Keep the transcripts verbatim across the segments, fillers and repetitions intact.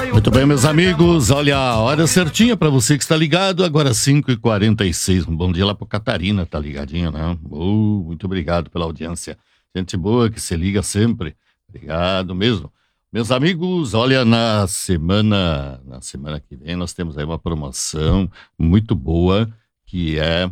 Muito bem, meus amigos, olha a hora certinha para você que está ligado, agora cinco e quarenta e seis. Um bom dia lá pro Catarina, tá ligadinho, né? Oh, muito obrigado pela audiência. Gente boa que se liga sempre. Obrigado mesmo. Meus amigos, olha, na semana, na semana que vem nós temos aí uma promoção muito boa, que é,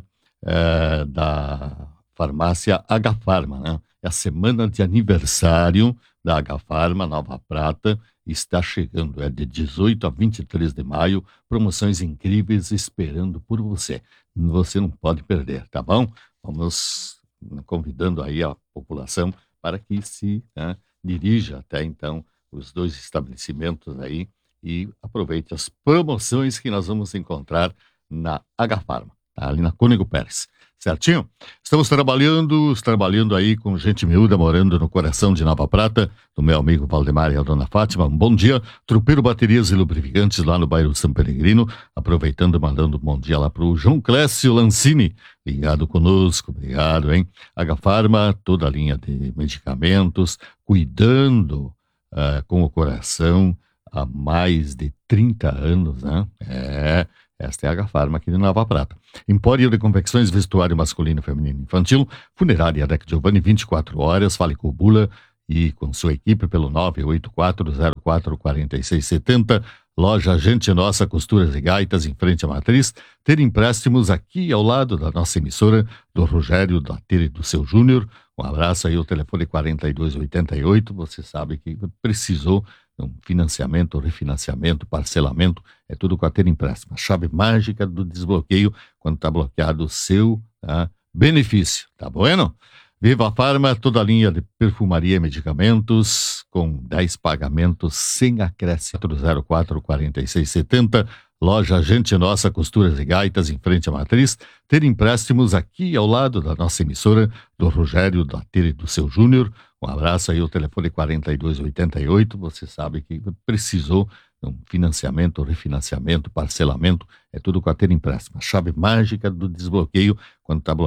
é da farmácia H Farma, né? É a semana de aniversário da H Farma, Nova Prata, está chegando, é de dezoito a vinte e três de maio, promoções incríveis esperando por você. Você não pode perder, tá bom? Vamos convidando aí a população para que se né, dirija até então os dois estabelecimentos aí e aproveite as promoções que nós vamos encontrar na H Farma, tá? Ali na Cônego Pérez. Certinho? Estamos trabalhando, trabalhando aí com gente miúda, morando no coração de Nova Prata, do meu amigo Valdemar e a dona Fátima. Um bom dia, Trupeiro Baterias e Lubrificantes lá no bairro São Peregrino, aproveitando e mandando um bom dia lá pro João Clécio Lancini, ligado conosco, obrigado, hein? H Farma, toda a linha de medicamentos, cuidando uh, com o coração há mais de trinta anos, né? É... Esta é a H Farma aqui de Nova Prata. Empório de confecções, vestuário masculino, feminino e infantil. Funerária Deck Giovanni, vinte e quatro horas. Fale com o Bula e com sua equipe pelo nove oito quatro zero quatro quatro seis sete zero. Loja Gente Nossa, costuras e gaitas em frente à matriz. Ter empréstimos aqui ao lado da nossa emissora, do Rogério, da Tere e do seu Júnior. Um abraço aí, o telefone quarenta e dois oitenta e oito. Você sabe que precisou um financiamento, refinanciamento, parcelamento, é tudo com a Ter Empréstimo. A chave mágica do desbloqueio quando está bloqueado o seu tá, benefício. Tá bueno? Viva a Farma, toda a linha de perfumaria e medicamentos com dez pagamentos sem acréscimo. zero quatro quatro seis sete zero. Loja Gente Nossa, costuras e gaitas em frente à matriz. Ter empréstimos aqui ao lado da nossa emissora, do Rogério, da Tere e do seu Júnior. Um abraço aí, o telefone quarenta e dois oitenta e oito. Você sabe que precisou de um financiamento, refinanciamento, parcelamento, é tudo com a Ter Empréstimo. A chave mágica do desbloqueio quando está bloqueado.